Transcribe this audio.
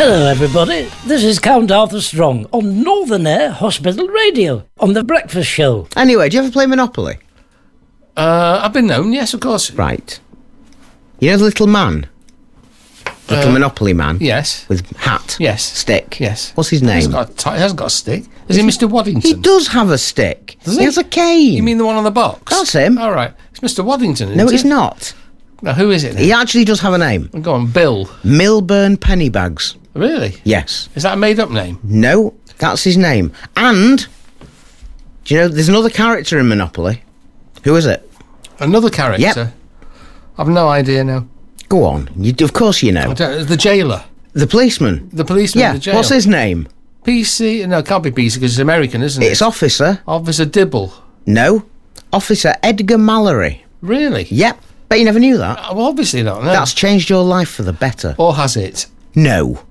Hello, everybody. This is Count Arthur Strong on Northern Air Hospital Radio on The Breakfast Show. Anyway, do you ever play Monopoly? I've been known, yes, of course. Right. You know the little man? Little Monopoly man? Yes. With hat? Yes. Stick? Yes. What's his He name? hasn't got a stick. Is it Mr. Waddington? He does have a stick. Does he has a cane. You mean the one on the box? That's him. All right. It's Mr. Waddington, isn't No, it? it's not. Now, who is it then? He actually does have a name. Go on, Bill. Milburn Pennybags. Really? Yes. Is that a made-up name? No, that's his name. And, do you know, there's another character in Monopoly. Who is it? Another character? Yep. I've no idea now. Go on. Of course you know. The jailer. The policeman. The policeman Yeah, in the jail. what's his name? PC? No, it can't be PC because it's American, isn't it? It's Officer. Officer Dibble. No. Officer Edgar Mallory. Really? Yep. Bet you never knew that. Well, obviously not, no. That's changed your life for the better. Or has it? No.